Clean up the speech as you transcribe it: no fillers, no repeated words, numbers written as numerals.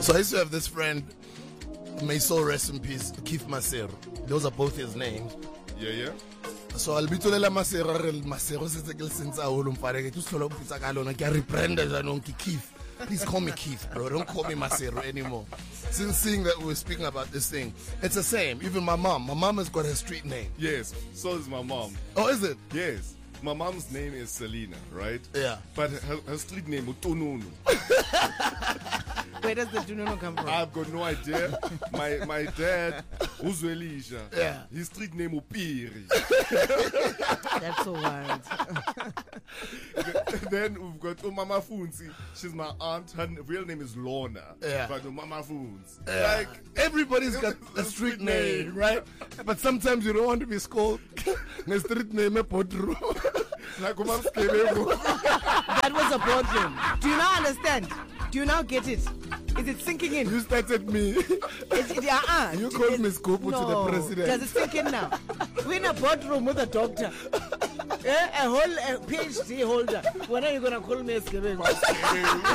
So I used to have this friend, may soul rest in peace, Keith Masero. Those are both his names. Yeah. So I'll be to la Masero, Masero setse ke sentsa holo mfare ke tsola putsa ka lona ke reprenda janong ke Keith. Please call me Keith, bro. Don't call me Masero anymore. Since seeing that we were speaking about this thing, it's the same. Even my mom has got her street name. Yes, so is my mom. Oh, is it? Yes. My mom's name is Selena, right? Yeah. But her street name is Tununu. Where does the Tununu come from? I've got no idea. My dad, Uzwelisha. Yeah. His street name is Piri. That's so wild. Then we've got Mama Funzi. She's my aunt. Her real name is Lorna. Yeah. But Mama Funzi. Yeah. Like, everybody's got a street name, right? But sometimes you don't want to be called the street name a Podru. like Umam Skelebu. That was a boardroom. Do you now understand? Do you now get it? Is it sinking in? You started me. You called me Scopo to the president. Does it sink in now? We're in a boardroom with a doctor. A PhD holder. When are you going to call me a